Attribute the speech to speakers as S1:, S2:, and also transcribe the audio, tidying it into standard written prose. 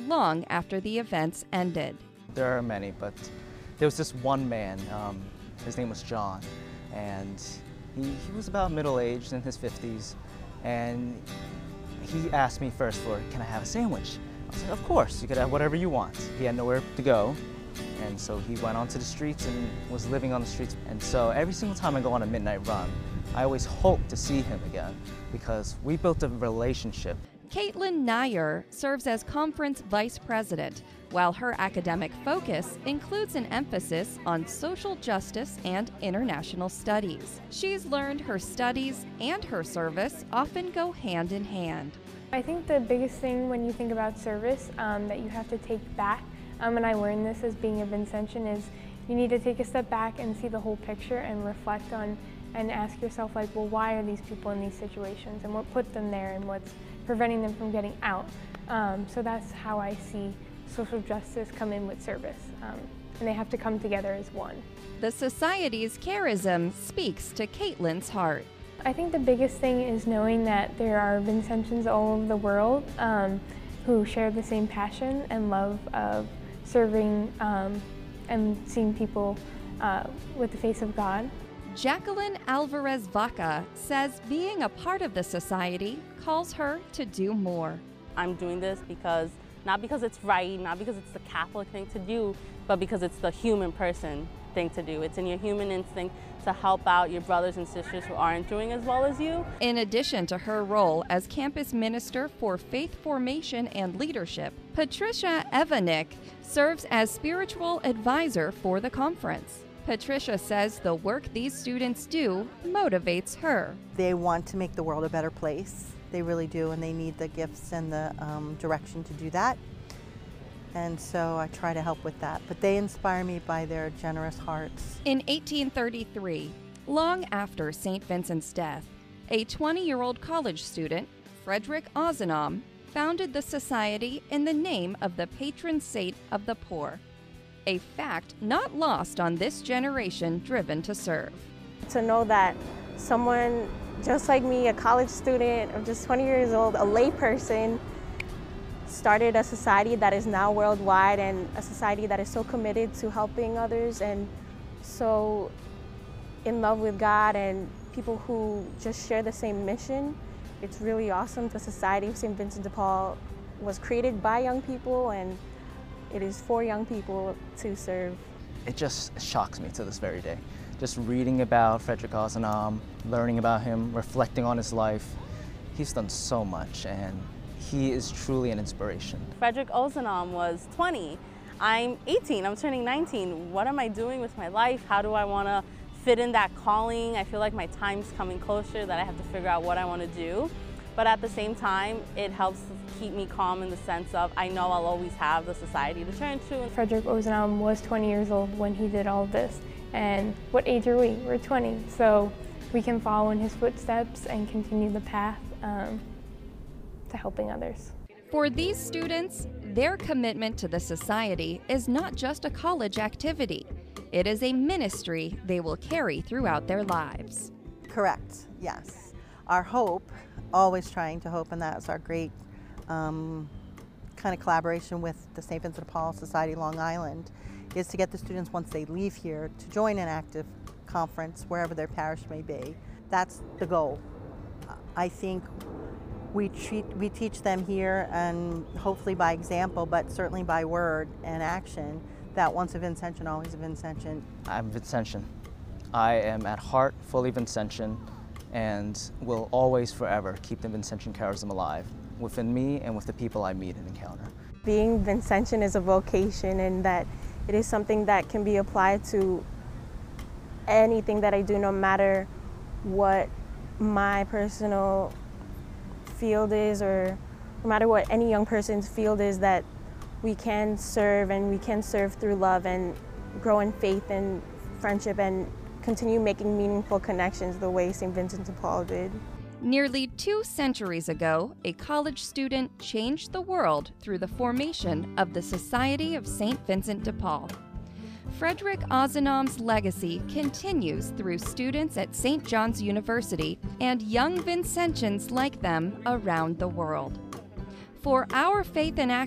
S1: long after the events ended.
S2: There are many, but there was this one man, his name was John, and he was about middle-aged, in his 50s, and he asked me first for, can I have a sandwich? I was like, of course, you could have whatever you want. He had nowhere to go, and so he went onto the streets and was living on the streets. And so every single time I go on a midnight run, I always hope to see him again because we built a relationship.
S1: Caitlin Nair serves as conference vice president, while her academic focus includes an emphasis on social justice and international studies. She's learned her studies and her service often go hand in hand.
S3: I think the biggest thing when you think about service that you have to take back, and I learned this as being a Vincentian, is you need to take a step back and see the whole picture and reflect on and ask yourself, like, well, why are these people in these situations and what put them there and what's preventing them from getting out. So that's how I see social justice come in with service, and they have to come together as one.
S1: The Society's charism speaks to Caitlin's heart.
S3: I think the biggest thing is knowing that there are Vincentians all over the world who share the same passion and love of serving and seeing people with the face of God.
S1: Jacqueline Alvarez Vaca says being a part of the Society calls her to do more.
S4: I'm doing this because, not because it's right, not because it's the Catholic thing to do, but because it's the human person thing to do. It's in your human instinct to help out your brothers and sisters who aren't doing as well as you.
S1: In addition to her role as campus minister for faith formation and leadership, Patricia Evanik serves as spiritual advisor for the conference. Patricia says the work these students do motivates her.
S5: They want to make the world a better place. They really do, and they need the gifts and the direction to do that. And so I try to help with that. But they inspire me by their generous hearts.
S1: In 1833, long after St. Vincent's death, a 20-year-old college student, Frederick Ozanam, founded the Society in the name of the patron saint of the poor. A fact not lost on this generation driven to serve.
S6: To know that someone just like me, a college student of just 20 years old, a lay person, started a society that is now worldwide and a society that is so committed to helping others and so in love with God and people who just share the same mission. It's really awesome. The Society of St. Vincent de Paul was created by young people and it is for young people to serve.
S2: It just shocks me to this very day. Just reading about Frederick Ozanam, learning about him, reflecting on his life. He's done so much and he is truly an inspiration.
S4: Frederick Ozanam was 20. I'm 18, I'm turning 19. What am I doing with my life? How do I want to fit in that calling? I feel like my time's coming closer, that I have to figure out what I want to do. But at the same time, it helps keep me calm in the sense of I know I'll always have the Society to turn to.
S3: Frederick Ozanam was 20 years old when he did all of this. And what age are we? We're 20. So we can follow in his footsteps and continue the path to helping others.
S1: For these students, their commitment to the Society is not just a college activity. It is a ministry they will carry throughout their lives.
S5: Correct, yes. Our hope, always trying to hope, and that's our great kind of collaboration with the St. Vincent de Paul Society Long Island, is to get the students, once they leave here, to join an active conference wherever their parish may be. That's the goal. I think we teach them here, and hopefully by example, but certainly by word and action, that once a Vincentian, always a Vincentian.
S2: I'm Vincentian. I am at heart fully Vincentian and will always forever keep the Vincentian charism alive within me and with the people I meet and encounter.
S6: Being Vincentian is a vocation, and that it is something that can be applied to anything that I do, no matter what my personal field is, or no matter what any young person's field is, that we can serve, and we can serve through love and grow in faith and friendship and continue making meaningful connections the way St. Vincent de Paul did.
S1: Nearly 2 centuries ago, a college student changed the world through the formation of the Society of St. Vincent de Paul. Frederick Ozanam's legacy continues through students at St. John's University and young Vincentians like them around the world. For Our Faith in Action,